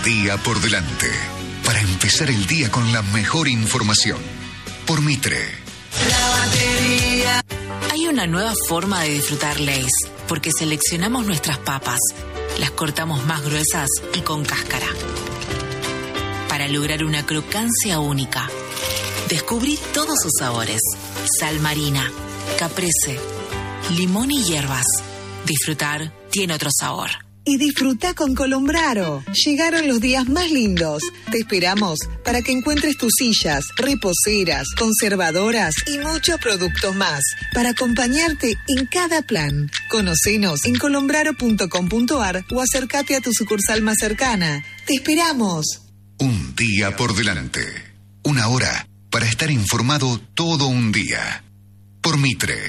día por delante para empezar el día con la mejor información. Por Mitre. La batería. Hay una nueva forma de disfrutar Lay's, porque seleccionamos nuestras papas, las cortamos más gruesas y con cáscara, para lograr una crocancia única. Descubrí todos sus sabores: sal marina, caprese, limón y hierbas. Disfrutar tiene otro sabor. Y disfruta con Colombraro. Llegaron los días más lindos. Te esperamos para que encuentres tus sillas, reposeras, conservadoras y muchos productos más para acompañarte en cada plan. Conocenos en colombraro.com.ar o acércate a tu sucursal más cercana. ¡Te esperamos! Un día por delante. Una hora para estar informado todo un día. Por Mitre.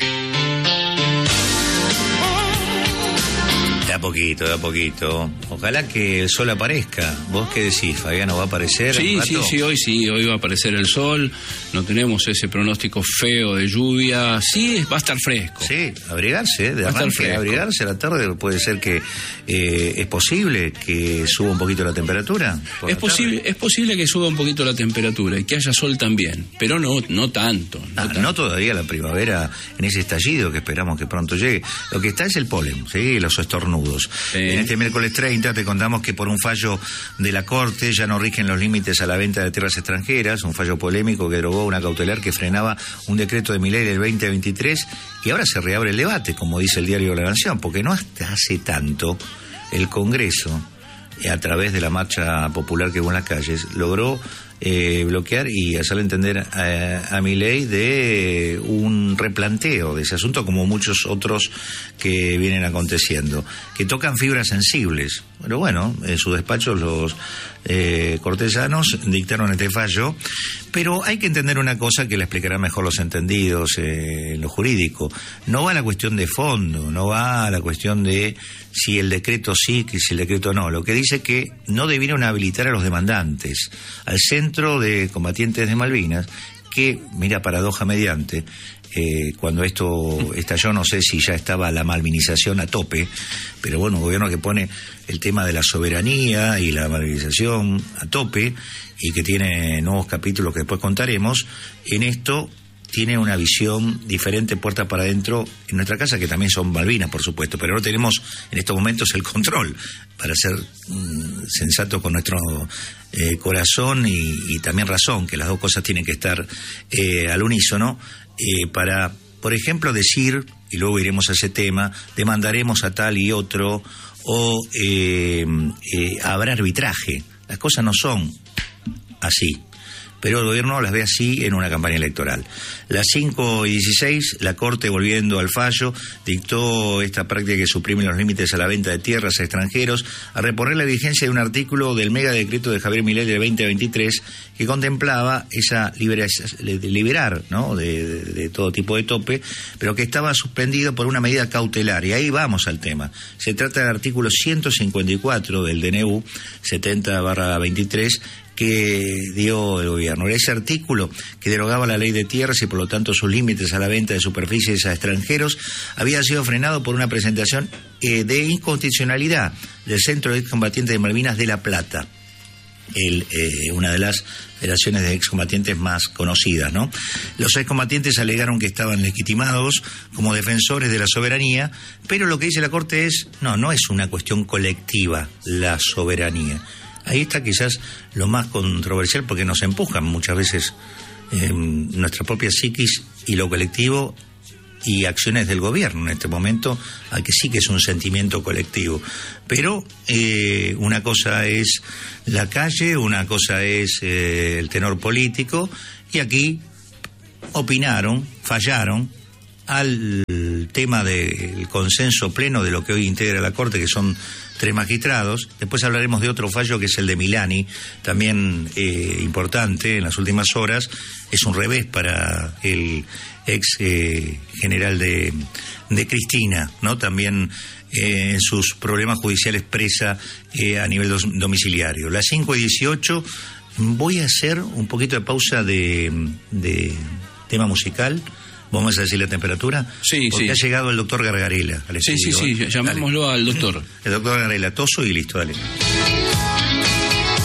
De a poquito. Ojalá que el sol aparezca. ¿Vos qué decís, Fabiano? ¿Va a aparecer? Sí, hoy va a aparecer el sol. No tenemos ese pronóstico feo de lluvia. Sí, va a estar fresco. Sí, abrigarse, de arranque, abrigarse a la tarde. Puede ser que es posible que suba un poquito la temperatura. Es posible que suba un poquito la temperatura y que haya sol también, pero no tanto. No todavía la primavera en ese estallido que esperamos que pronto llegue. Lo que está es el polen, ¿sí? Los estornudos. En este miércoles 30 te contamos que por un fallo de la Corte ya no rigen los límites a la venta de tierras extranjeras, un fallo polémico que derogó una cautelar que frenaba un decreto de Milei del 2023, y ahora se reabre el debate, como dice el diario La Nación, porque no hasta hace tanto el Congreso, a través de la marcha popular que hubo en las calles, logró bloquear y hacerle entender a Milei de un replanteo de ese asunto, como muchos otros que vienen aconteciendo, que tocan fibras sensibles. Pero bueno, en sus despachos los cortesanos dictaron este fallo, pero hay que entender una cosa que le explicarán mejor los entendidos en lo jurídico. No va a la cuestión de fondo, no va a la cuestión de si el decreto sí, que si el decreto no. Lo que dice que no debieron habilitar a los demandantes, al Centro de Combatientes de Malvinas, que, mira, paradoja mediante, cuando esto estalló, no sé si ya estaba la malvinización a tope, pero bueno, un gobierno que pone el tema de la soberanía y la malvinización a tope, y que tiene nuevos capítulos que después contaremos, en esto tiene una visión diferente, puerta para adentro, en nuestra casa, que también son Malvinas, por supuesto, pero no tenemos en estos momentos el control para ser sensato con nuestro corazón y también razón, que las dos cosas tienen que estar al unísono, para, por ejemplo, decir, y luego iremos a ese tema, demandaremos a tal y otro, o habrá arbitraje. Las cosas no son así, pero el gobierno las ve así en una campaña electoral. Las 5:16, la Corte, volviendo al fallo, dictó esta práctica que suprime los límites a la venta de tierras a extranjeros, a reponer la vigencia de un artículo del mega decreto de Javier Milei del 2023 que contemplaba esa liberar, ¿no?, de todo tipo de tope, pero que estaba suspendido por una medida cautelar. Y ahí vamos al tema. Se trata del artículo 154 del DNU 70/23, que dio el gobierno. Era ese artículo que derogaba la ley de tierras y por lo tanto sus límites a la venta de superficies a extranjeros había sido frenado por una presentación de inconstitucionalidad del Centro de Excombatientes de Malvinas de La Plata, una de las federaciones de excombatientes más conocidas, ¿no? Los excombatientes alegaron que estaban legitimados como defensores de la soberanía, pero lo que dice la Corte es, no es una cuestión colectiva la soberanía. Ahí está quizás lo más controversial, porque nos empujan muchas veces nuestra propia psiquis y lo colectivo y acciones del gobierno en este momento a que sí que es un sentimiento colectivo. Pero una cosa es la calle, una cosa es el tenor político, y aquí opinaron, fallaron al tema del consenso pleno de lo que hoy integra la Corte, que son 3 magistrados. Después hablaremos de otro fallo que es el de Milani, también importante en las últimas horas. Es un revés para el ex general de Cristina, ¿no? También en sus problemas judiciales presa a nivel domiciliario. Las 5:18, voy a hacer un poquito de pausa de tema musical. ¿Vamos a decir la temperatura? Sí, porque ha llegado el doctor Gargarela al estudio. Sí, llamémoslo al doctor. El doctor Gargarela, toso y listo, dale.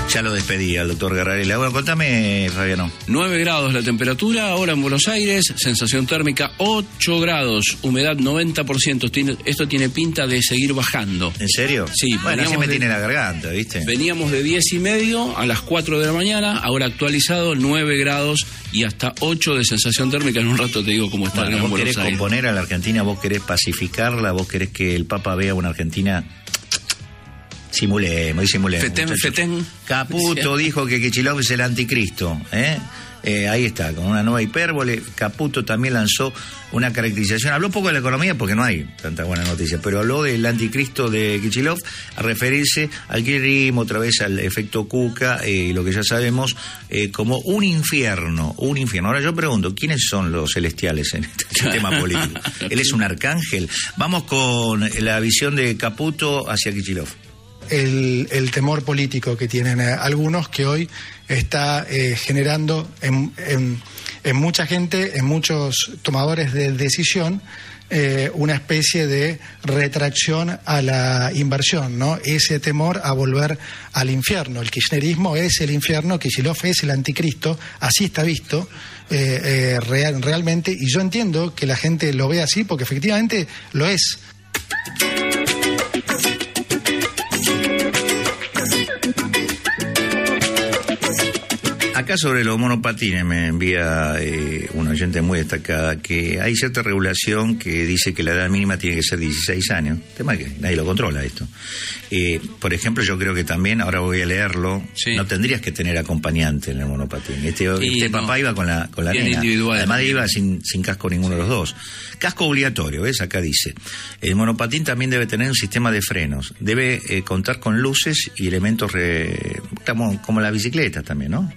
Ya lo despedí al doctor Garrarella. Bueno, contame, Fabiano. 9 grados la temperatura, ahora en Buenos Aires, sensación térmica 8 grados, humedad 90%. Esto tiene pinta de seguir bajando. ¿En serio? Sí. Bueno, así me tiene la garganta, ¿viste? Veníamos de 10:30 a las 4 de la mañana, ahora actualizado 9 grados y hasta 8 de sensación térmica. En un rato te digo cómo está en vos Buenos querés Aires. componer a la Argentina, vos querés pacificarla, vos querés que el Papa vea una Argentina... Simulemos. Fetén. Caputo dijo que Kicillof es el anticristo, ahí está, con una nueva hipérbole. Caputo también lanzó una caracterización, habló poco de la economía porque no hay tanta buena noticia, pero habló del anticristo de Kicillof a referirse al kirchnerismo, otra vez al efecto Cuca, y lo que ya sabemos, como un infierno. Ahora yo pregunto, ¿quiénes son los celestiales en este sistema político? Él es un arcángel. Vamos con la visión de Caputo hacia Kicillof. El temor político que tienen algunos, que hoy está generando en mucha gente, en muchos tomadores de decisión, una especie de retracción a la inversión, ¿no? Ese temor a volver al infierno. El kirchnerismo es el infierno, Kicillof es el anticristo, así está visto realmente, y yo entiendo que la gente lo ve así porque efectivamente lo es. Acá sobre los monopatines me envía una oyente muy destacada que hay cierta regulación que dice que la edad mínima tiene que ser 16 años. Tema que nadie lo controla esto. Por ejemplo, yo creo que también, ahora voy a leerlo, sí. No tendrías que tener acompañante en el monopatín. Este papá iba con la nena. Individual. Además iba sin casco ninguno de los dos. Casco obligatorio, ¿ves? Acá dice. El monopatín también debe tener un sistema de frenos. Debe contar con luces y elementos como la bicicleta también, ¿no?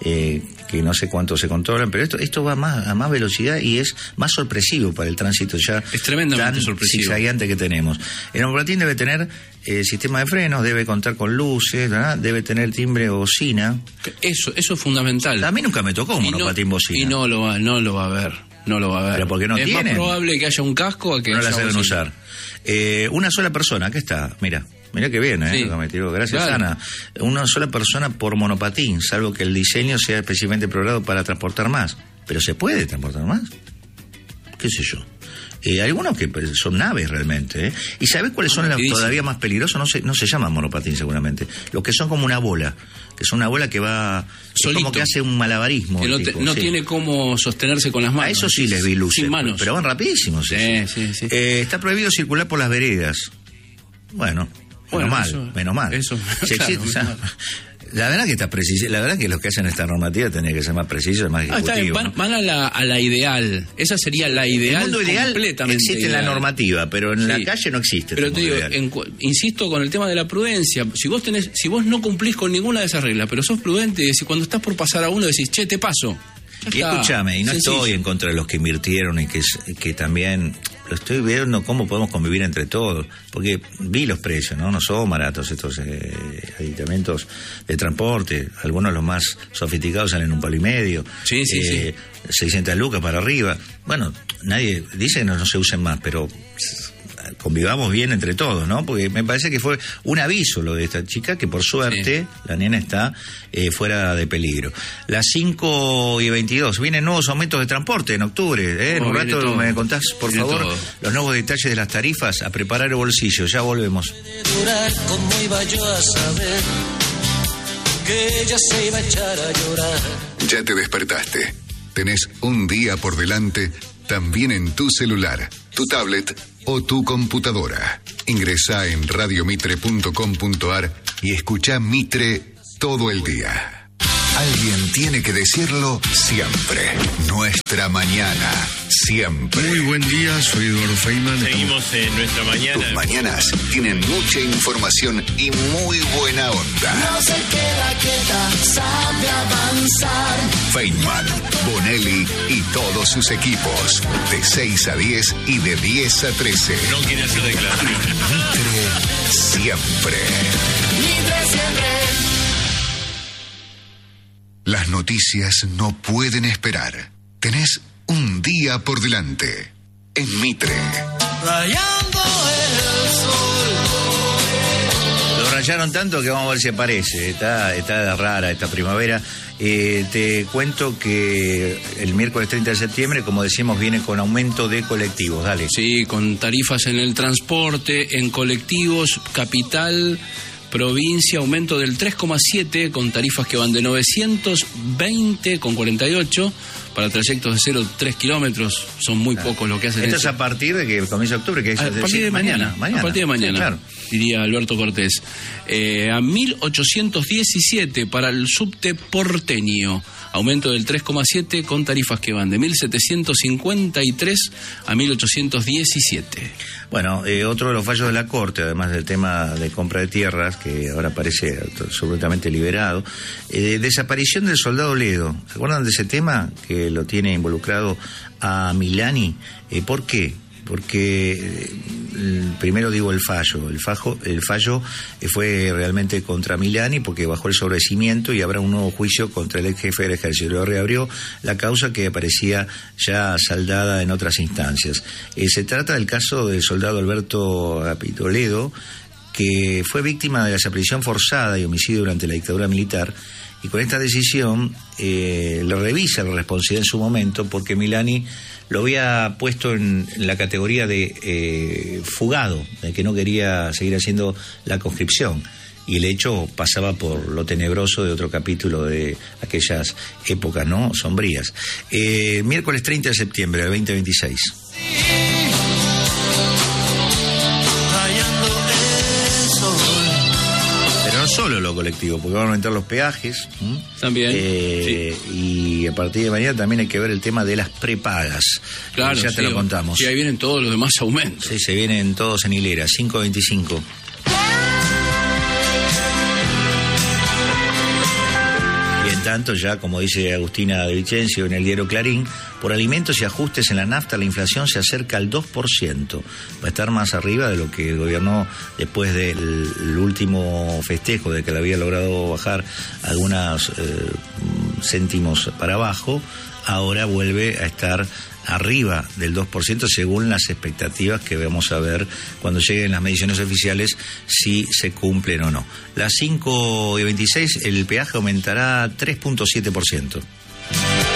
Que no sé cuánto se controlan, pero esto va a más velocidad y es más sorpresivo para el tránsito ya es tremendamente sorpresivo, zigzagueante que tenemos. El monopatín debe tener sistema de frenos, debe contar con luces, ¿verdad? Debe tener timbre o bocina. Eso es fundamental. A mí nunca me tocó un monopatín bocina. Y no lo va a ver. Pero porque no es tienen. Es más probable que haya un casco a que no haya la saben usar. Una sola persona, acá está, mira qué bien, sí. Lo que me tiró. Gracias, claro. Ana. Una sola persona por monopatín, salvo que el diseño sea específicamente programado para transportar más. Pero ¿se puede transportar más? ¿Qué sé yo? Algunos que son naves realmente, ¿Y sabes cuáles son los todavía más peligrosos? No se llaman monopatín seguramente. Los que son como una bola, que son una bola que va solito, como que hace un malabarismo. Que no sí. tiene cómo sostenerse con las manos. A eso sí les vi luces. Sin manos. Pero van rapidísimos. Sí. Está prohibido circular por las veredas. Bueno, menos mal. Eso, claro, la verdad que está preciso, la verdad que los que hacen esta normativa tendría que ser más preciso, más ejecutivo. Van a la ideal. Esa sería la ideal. El mundo ideal existe ideal. En la normativa, pero en la calle no existe. Pero te digo, insisto con el tema de la prudencia. Si vos no cumplís con ninguna de esas reglas, pero sos prudente, y cuando estás por pasar a uno decís, che, te paso. Y escúchame, y no estoy en contra de los que invirtieron y que también lo estoy viendo cómo podemos convivir entre todos, porque vi los precios, no son baratos estos aditamentos de transporte, algunos los más sofisticados salen $1,5. Sí. 600 lucas para arriba. Bueno, nadie dice que no se usen más, pero convivamos bien entre todos, ¿no? Porque me parece que fue un aviso lo de esta chica, que por suerte la nena está fuera de peligro. Las 5:22, vienen nuevos aumentos de transporte en octubre, En un rato me contás, por favor, los nuevos detalles de las tarifas, a preparar el bolsillo, ya volvemos. ¿Cómo iba yo a saber que ella se iba a echar a llorar? Ya te despertaste. Tenés un día por delante, también en tu celular, tu tablet o tu computadora. Ingresá en radiomitre.com.ar y escuchá Mitre todo el día. Alguien tiene que decirlo siempre. Nuestra mañana, siempre. Muy buen día, soy Eduardo Feynman. Seguimos en nuestra mañana. Tus mañanas tienen mucha información y muy buena onda. No se queda quieta, sabe avanzar. Feynman, Bonelli y todos sus equipos. De 6 a 10 y de 10 a 13. No quiere hacer declaración. Mitre siempre. Mitre siempre. Las noticias no pueden esperar. Tenés un día por delante. En Mitre. Rayando el sol. fallaron tanto que vamos a ver si aparece. Está rara esta primavera. Te cuento que el miércoles 30 de septiembre, como decimos, viene con aumento de colectivos. Dale. Sí, con tarifas en el transporte, en colectivos, capital, provincia, aumento del 3,7 con tarifas que van de 920,48 para trayectos de 0 a 3 kilómetros. Son muy pocos lo que hacen. Esto es a partir de que comienza octubre, que es a partir de mañana. A partir de mañana, sí, claro, diría Alberto Cortés. A 1.817 para el subte porteño. Aumento del 3,7 con tarifas que van de 1.753 a 1.817. Bueno, otro de los fallos de la Corte, además del tema de compra de tierras, que ahora parece absolutamente liberado, desaparición del soldado Ledo. ¿Se acuerdan de ese tema? Que lo tiene involucrado a Milani. ¿Por qué? Porque primero digo el fallo fue realmente contra Milani porque bajó el sobrecimiento y habrá un nuevo juicio contra el ex jefe del ejército. Lo reabrió la causa que aparecía ya saldada en otras instancias. Se trata del caso del soldado Alberto Agapito Ledo, que fue víctima de desaparición forzada y homicidio durante la dictadura militar. Y con esta decisión le revisa la responsabilidad en su momento porque Milani lo había puesto en la categoría de fugado, de que no quería seguir haciendo la conscripción. Y el hecho pasaba por lo tenebroso de otro capítulo de aquellas épocas, ¿no?, sombrías. Miércoles 30 de septiembre del 2026. Pero no solo lo colectivo, porque van a aumentar los peajes. También. Sí. Y a partir de mañana también hay que ver el tema de las prepagas. Claro, ya te lo contamos. Sí, ahí vienen todos los demás aumentos. Sí, se vienen todos en hilera. 5.25. Y en tanto, ya como dice Agustina de Vicencio en el diario Clarín, por alimentos y ajustes en la nafta la inflación se acerca al 2%. Va a estar más arriba de lo que gobernó después del último festejo de que le había logrado bajar algunos céntimos para abajo. Ahora vuelve a estar arriba del 2% según las expectativas que vamos a ver cuando lleguen las mediciones oficiales, si se cumplen o no. Las 5.26, el peaje aumentará 3.7%.